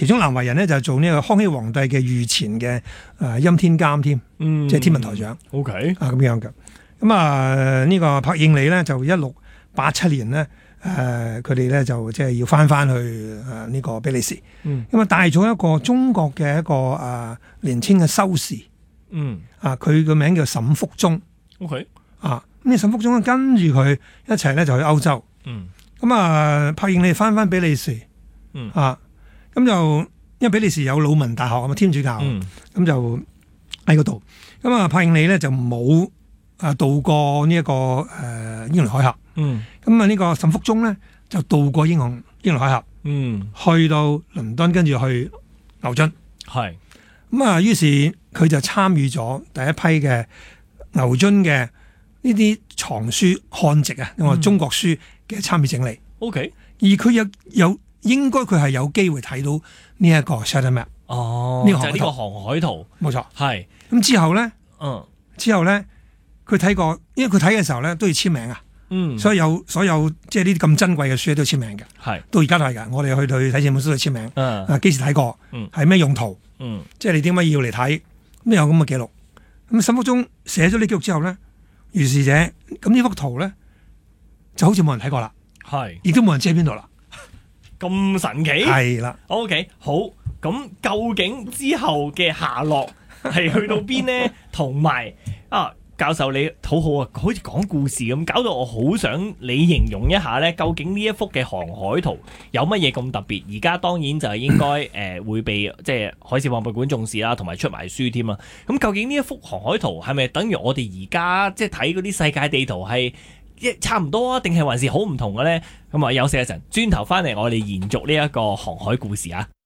其中難為人咧就做呢個康熙皇帝嘅御前嘅欽天監添，即係天文台長。 OK 咁樣嘅。咁呢個柏應理咧就1687年咧，佢哋咧就即係要翻去呢個比利時。咁啊帶咗一個中國嘅一個年青嘅修士。佢個名叫沈福宗。 OK。 咁沈福宗跟住佢一齊咧就去歐洲。咁柏應理翻比利時。咁就因為比利時有魯汶大學啊嘛，天主教。咁就喺嗰度。咁柏應理咧就冇渡過呢一個英倫海峽。咁呢個沈福宗咧就渡過英倫海峽。去到倫敦，跟住去牛津。 係。 咁於是佢就參與咗第一批嘅牛津嘅呢啲藏書漢籍啊，中國書嘅參與整理。 OK。 而佢有應該佢係有機會睇到呢一個 Shattered Map。 就係呢個航海圖。冇錯。係。咁之後咧，佢睇過，因為佢睇嘅時候咧都要簽名啊。所有即係呢啲咁珍貴嘅書都要簽名嘅。係。到而家都係㗎，我哋去睇這本書都簽名。幾時睇過？係咩用途？即係你點解要嚟睇？咁有咁嘅記錄。咁沈福宗寫咗呢記錄之後咧，如是者咁呢幅圖咧就好似冇人睇過啦。係。亦都冇人知喺邊度啦。 咁神奇。 係啦。 OK， 好。咁究竟之後嘅下落係去到邊呢？同埋教授你好好啊，好似講故事咁，搞到我好想你形容一下呢，究竟呢一幅嘅航海圖有乜嘢咁特別？而家當然就係應該會被即係海事博物館重視啦，同埋出埋書添啊。咁究竟呢一幅航海圖係咪等於我哋而家即係睇嗰啲世界地圖係差唔多啊？定係還是好唔同嘅呢？咁休息一陣，轉頭翻嚟我哋延續呢一個航海故事啊！